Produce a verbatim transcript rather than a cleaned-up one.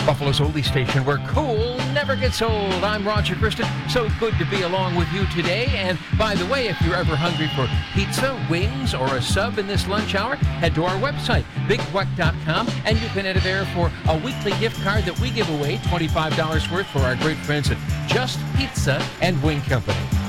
Buffalo's oldie station where cool never gets old. I'm Roger Kristen. So good to be along with you today. And by the way, if you're ever hungry for pizza, wings, or a sub in this lunch hour, head to our website, big weck dot com, and you can enter there for a weekly gift card that we give away, twenty-five dollars worth for our great friends at Just Pizza and Wing Company.